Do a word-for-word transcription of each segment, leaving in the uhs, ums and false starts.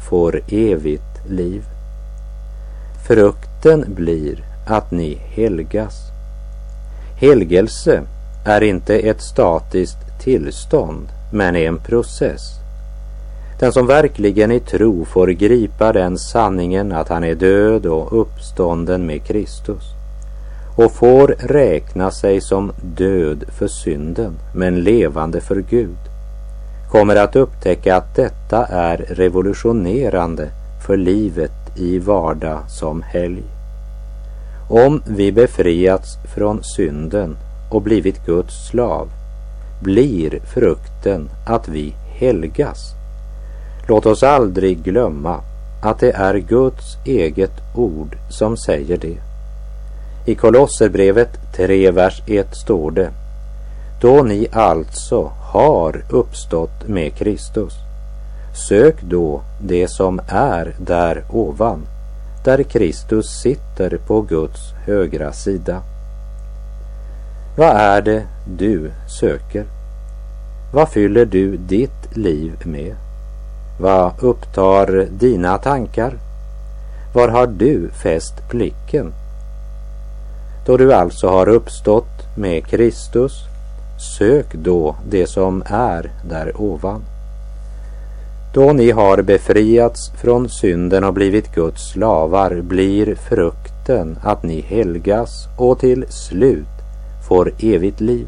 får evigt liv. Frukten blir att ni helgas. Helgelse är inte ett statiskt tillstånd, men en process. Den som verkligen i tro får gripa den sanningen att han är död och uppstånden med Kristus och får räkna sig som död för synden men levande för Gud, kommer att upptäcka att detta är revolutionerande för livet i vardag som helg. Om vi befriats från synden och blivit Guds slav, blir frukten att vi helgas. Låt oss aldrig glömma att det är Guds eget ord som säger det. I Kolosserbrevet tre vers ett står det: då ni alltså har uppstått med Kristus, sök då det som är där ovan, där Kristus sitter på Guds högra sida. Vad är det du söker? Vad fyller du ditt liv med? Vad upptar dina tankar? Var har du fäst blicken? Då du alltså har uppstått med Kristus, sök då det som är där ovan. Då ni har befriats från synden och blivit Guds slavar, blir frukten att ni helgas och till slut får evigt liv.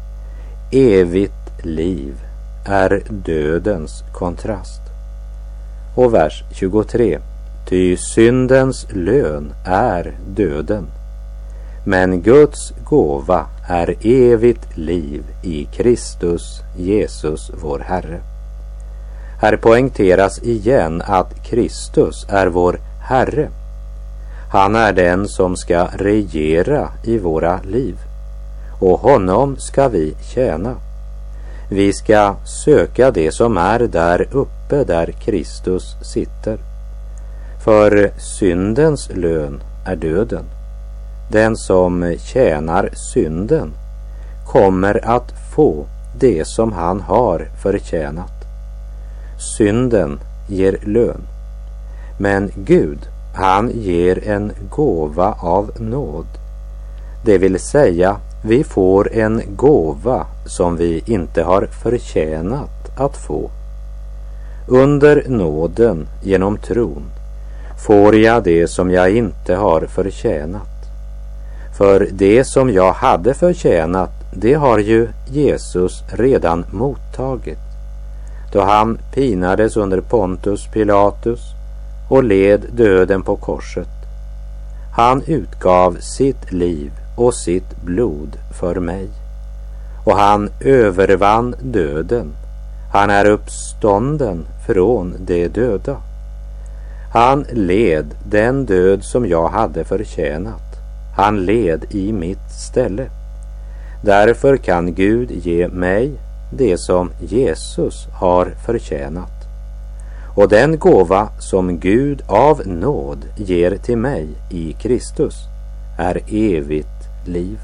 Evigt liv är dödens kontrast. Och vers tjugotre: ty syndens lön är döden, men Guds gåva är evigt liv i Kristus Jesus vår Herre. Här poängteras igen att Kristus är vår Herre. Han är den som ska regera i våra liv, och honom ska vi tjäna. Vi ska söka det som är där uppe där Kristus sitter. För syndens lön är döden. Den som tjänar synden kommer att få det som han har förtjänat. Synden ger lön, men Gud, han ger en gåva av nåd. Det vill säga, vi får en gåva som vi inte har förtjänat att få. Under nåden genom tron får jag det som jag inte har förtjänat. För det som jag hade förtjänat, det har ju Jesus redan mottagit, då han pinades under Pontus Pilatus och led döden på korset. Han utgav sitt liv och sitt blod för mig, och han övervann döden. Han är uppstånden från de döda. Han led den död som jag hade förtjänat. Han led i mitt ställe. Därför kan Gud ge mig det som Jesus har förtjänat. Och den gåva som Gud av nåd ger till mig i Kristus är evigt liv.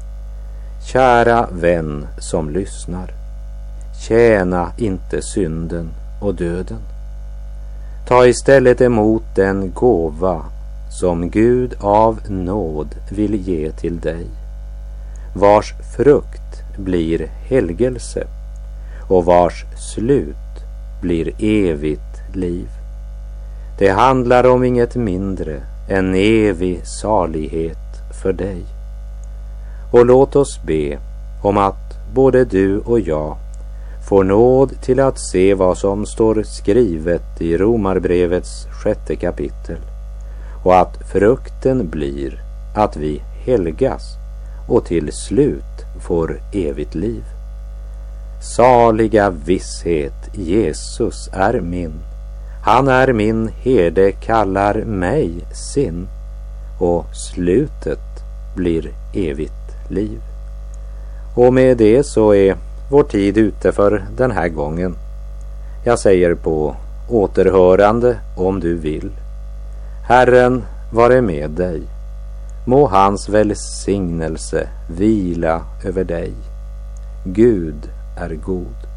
Kära vän som lyssnar, tjäna inte synden och döden. Ta istället emot den gåva som Gud av nåd vill ge till dig, vars frukt blir helgelse och vars slut blir evigt liv. Det handlar om inget mindre än evig salighet för dig. Och låt oss be om att både du och jag får nåd till att se vad som står skrivet i Romarbrevets sjätte kapitel, och att frukten blir att vi helgas och till slut får evigt liv. Saliga visshet, Jesus är min. Han är min herde, kallar mig sin, och slutet blir evigt liv. Och med det så är vår tid ute för den här gången. Jag säger på återhörande om du vill. Herren vare med dig. Må hans välsignelse vila över dig. Gud är god.